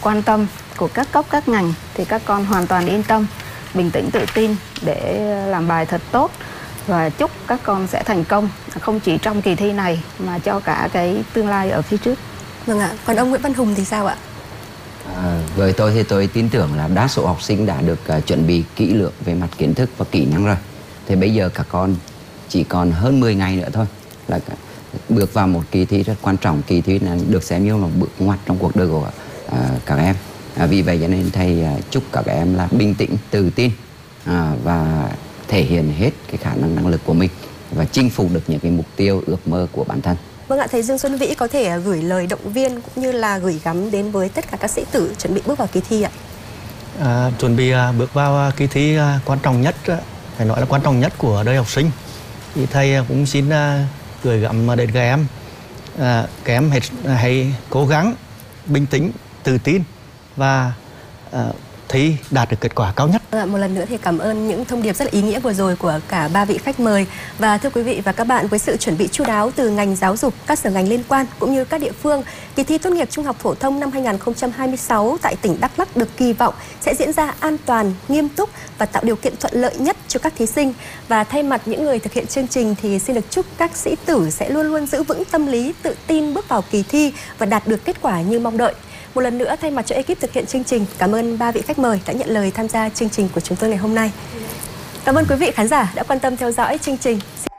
quan tâm của các cấp các ngành thì các con hoàn toàn yên tâm, bình tĩnh tự tin để làm bài thật tốt, và chúc các con sẽ thành công không chỉ trong kỳ thi này mà cho cả cái tương lai ở phía trước. Vâng ạ. Còn ông Nguyễn Văn Hùng thì sao ạ? Với tôi thì tôi tin tưởng là đa số học sinh đã được chuẩn bị kỹ lưỡng về mặt kiến thức và kỹ năng rồi. Thì bây giờ các con chỉ còn hơn 10 ngày nữa thôi là bước vào một kỳ thi rất quan trọng. Kỳ thi này được xem như là một bước ngoặt trong cuộc đời của các em. Vì vậy cho nên thầy chúc các em là bình tĩnh, tự tin và thể hiện hết cái khả năng lực của mình và chinh phục được những cái mục tiêu ước mơ của bản thân. Vâng ạ, thầy Dương Xuân Vĩ có thể gửi lời động viên cũng như là gửi gắm đến với tất cả các sĩ tử chuẩn bị bước vào kỳ thi ạ? Chuẩn bị bước vào kỳ thi quan trọng nhất, phải nói là quan trọng nhất của đời học sinh, thì thầy cũng xin gửi gắm đến các em hãy cố gắng, bình tĩnh, tự tin và thi đạt được kết quả cao nhất. Một lần nữa thì cảm ơn những thông điệp rất là ý nghĩa vừa rồi của cả ba vị khách mời. Và thưa quý vị và các bạn, với sự chuẩn bị chu đáo từ ngành giáo dục, các sở ngành liên quan cũng như các địa phương, kỳ thi tốt nghiệp trung học phổ thông năm 2026 tại tỉnh Đắk Lắk được kỳ vọng sẽ diễn ra an toàn, nghiêm túc và tạo điều kiện thuận lợi nhất cho các thí sinh. Và thay mặt những người thực hiện chương trình thì xin được chúc các sĩ tử sẽ luôn luôn giữ vững tâm lý, tự tin bước vào kỳ thi và đạt được kết quả như mong đợi. Một lần nữa thay mặt cho ekip thực hiện chương trình, cảm ơn ba vị khách mời đã nhận lời tham gia chương trình của chúng tôi ngày hôm nay. Cảm ơn quý vị khán giả đã quan tâm theo dõi chương trình.